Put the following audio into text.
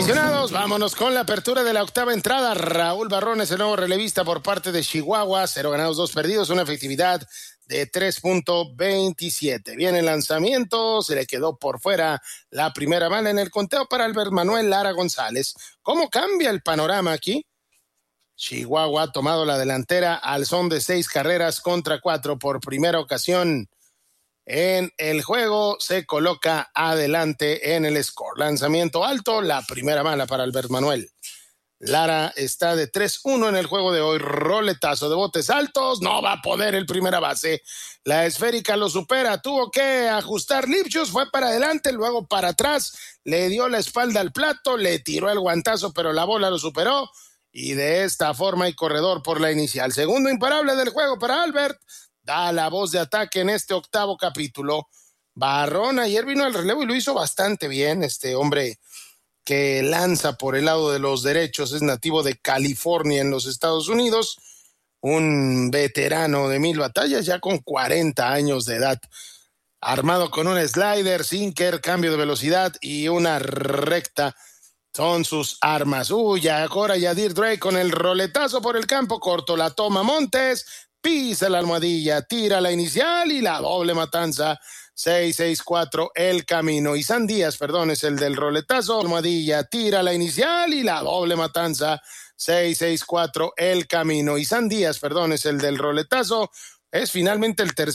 Aficionados, vámonos con la apertura de la octava entrada. Raúl Barrón es el nuevo relevista por parte de Chihuahua. 0 ganados, 2 perdidos, una efectividad de 3.27. Viene el lanzamiento, se le quedó por fuera la primera bala en el conteo para Albert Manuel Lara González. ¿Cómo cambia el panorama aquí? Chihuahua ha tomado la delantera al son de 6 carreras contra 4 por primera ocasión en el juego. Se coloca adelante en el score. Lanzamiento alto, la primera bala para Albert Manuel. Lara está de 3-1 en el juego de hoy. Roletazo de botes altos, no va a poder el primera base. La esférica lo supera, tuvo que ajustar Lipschutz, fue para adelante, luego para atrás, le dio la espalda al plato, le tiró el guantazo, pero la bola lo superó. Y de esta forma hay corredor por la inicial. Segundo imparable del juego para Albert. Da la voz de ataque en este octavo capítulo. Barrón ayer vino al relevo y lo hizo bastante bien. Este hombre que lanza por el lado de los derechos es nativo de California en los Estados Unidos. Un veterano de 1000 batallas ya con 40 años de edad. Armado con un slider, sinker, cambio de velocidad y una recta. Son sus armas. Ahora Yadir Drake con el roletazo por el campo corto. La toma Montes. Pisa la almohadilla, tira la inicial y la doble matanza. 6-6-4 el camino. Isan Díaz, es el del roletazo. Almohadilla, tira la inicial y la doble matanza. 6-6-4 el camino. Isan Díaz, es el del roletazo. Es finalmente el tercer